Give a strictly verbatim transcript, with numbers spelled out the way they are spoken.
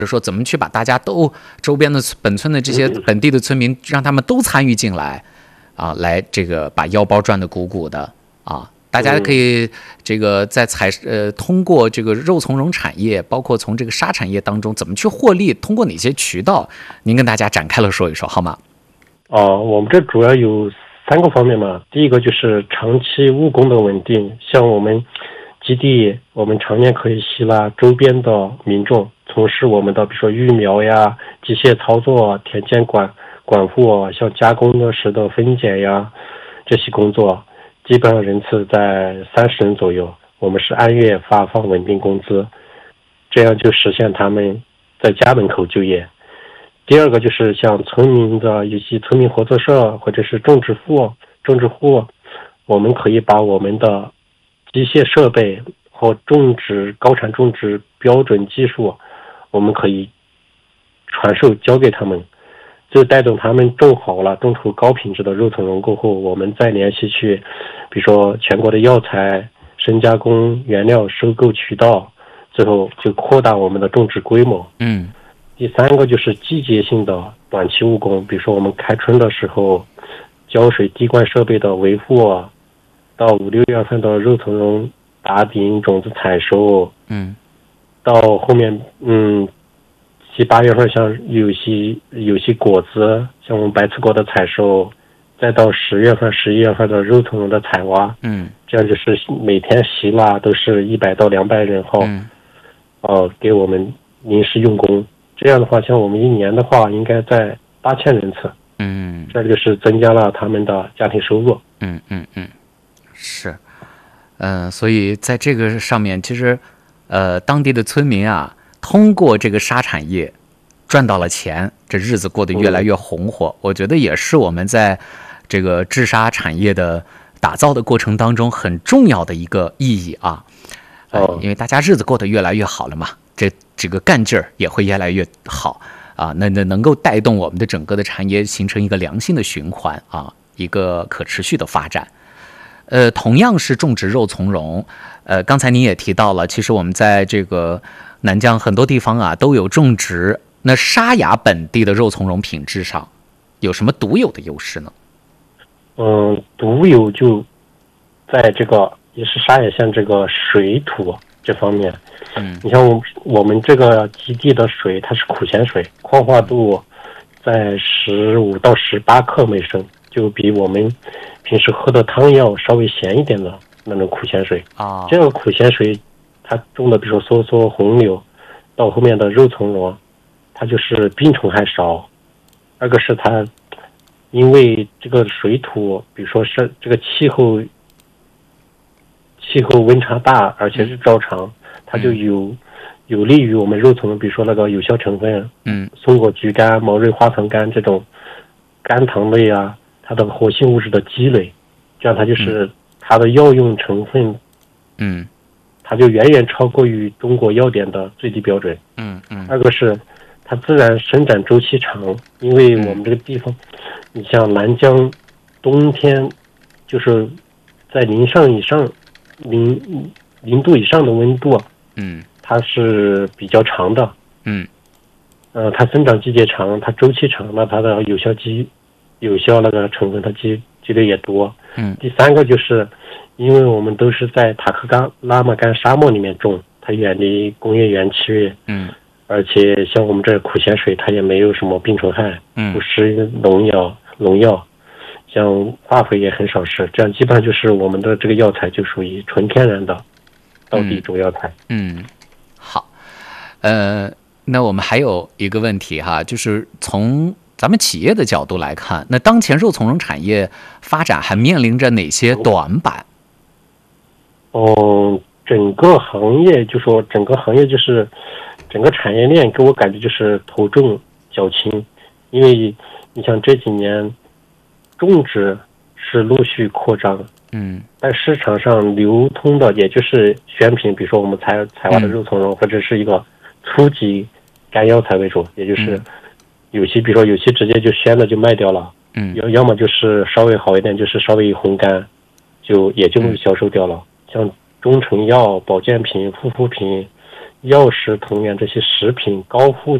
者说怎么去把大家都周边的本村的这些本地的村民，让他们都参与进来，啊，来这个把腰包赚得鼓鼓的啊。大家可以这个在采呃通过这个肉从容产业，包括从这个沙产业当中怎么去获利，通过哪些渠道，您跟大家展开了说一说好吗？ 哦，我们这主要有三个方面嘛。第一个就是长期务工的稳定，像我们基地，我们常年可以吸纳周边的民众从事我们的比如说育苗呀、机械操作、田间管管护，像加工的时的分拣呀这些工作。基本上人次在三十人左右，我们是按月发放稳定工资，这样就实现他们在家门口就业。第二个就是像村民的一些村民合作社或者是种植户、种植户，我们可以把我们的机械设备和种植高产种植标准技术，我们可以传授交给他们。就带动他们种好了，种出高品质的肉苁蓉过后，我们再联系去，比如说全国的药材、深加工原料收购渠道，最后就扩大我们的种植规模。 嗯。 第三个就是季节性的短期务工，比如说我们开春的时候，浇水滴灌设备的维护，到五六月份的肉苁蓉打顶种子采收， 嗯， 到后面嗯。七八月份像有些有些果子，像我们白刺果的采收，再到十月份、十一月份的肉苁蓉的采挖， 嗯， 这样就是每天吸纳都是一百到两百人号， 嗯， 呃，给我们临时用工。这样的话，像我们一年的话，应该在八千人次， 嗯， 这就是增加了他们的家庭收入。 嗯嗯嗯，是，嗯、呃，所以在这个上面，其实，呃，当地的村民啊。通过这个沙产业赚到了钱，这日子过得越来越红火。我觉得也是我们在这个治沙产业的打造的过程当中很重要的一个意义啊。呃，因为大家日子过得越来越好了嘛，这这个干劲儿也会越来越好啊。那那能够带动我们的整个的产业形成一个良性的循环啊，一个可持续的发展。呃，同样是种植肉苁蓉，呃，刚才您也提到了，其实我们在这个南疆很多地方啊都有种植。那沙雅本地的肉苁蓉品质上有什么独有的优势呢？ 嗯，独有就在这个也是沙雅县这个水土这方面。 嗯， 你像我我们这个基地的水，它是苦咸水，矿化度在十五到十八克每升，就比我们平时喝的汤要稍微咸一点的那种苦咸水啊。 这个苦咸水，它种的比如说梭梭、红柳，到后面的肉苁蓉，它就是病虫害少。二个是它因为这个水土，比如说是这个气候气候温差大，而且日照长，它就有有利于我们肉苁蓉，比如说那个有效成分， 嗯， 松果菊苷、毛蕊花糖苷这种甘糖类啊，它的活性物质的积累，这样它就是它的药用成分， 嗯， 它就远远超过于中国药典的最低标准。 嗯嗯。 二个是它自然生长周期长，因为我们这个地方，你像南疆，冬天就是在零上以上，零零度以上的温度， 嗯， 它是比较长的， 嗯， 呃，它生长季节长，它周期长，那它的有效基有效那个成分它积积累也多。 嗯， 第三个就是因为我们都是在塔克干拉玛干沙漠里面种，它远离工业园区， 嗯， 而且像我们这苦咸水，它也没有什么病虫害， 嗯， 不施农药农药，像化肥也很少施，这样基本上就是我们的这个药材就属于纯天然的道地中药材。 嗯，嗯，好，呃，那我们还有一个问题哈，就是从咱们企业的角度来看，那当前肉苁蓉产业发展还面临着哪些短板？ 嗯，整个行业就说整个行业就是整个产业链给我感觉就是头重脚轻，因为你像这几年种植是陆续扩张， 嗯， 但市场上流通的也就是选品，比如说我们采采挖的肉苁蓉，或者是一个初级干药材为主，也就是有些比如说有些直接就鲜的就卖掉了， 嗯， 要要么就是稍微好一点，就是稍微烘干，就也就销售掉了。像中成药、保健品、护肤品， 药食同源这些食品高附